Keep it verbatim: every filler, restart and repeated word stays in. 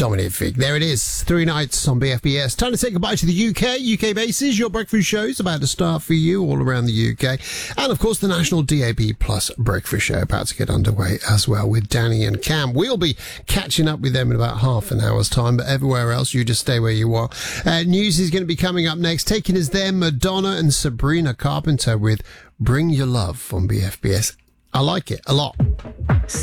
Dominic Fig. There it is. Three nights on B F B S. Time to say goodbye to the U K. U K bases. Your breakfast show's about to start for you all around the U K. And, of course, the national D A B Plus breakfast show about to get underway as well with Danny and Cam. We'll be catching up with them in about half an hour's time, but everywhere else, you just stay where you are. Uh, news is going to be coming up next. Taking us there, Madonna and Sabrina Carpenter with Bring Your Love on B F B S. I like it a lot.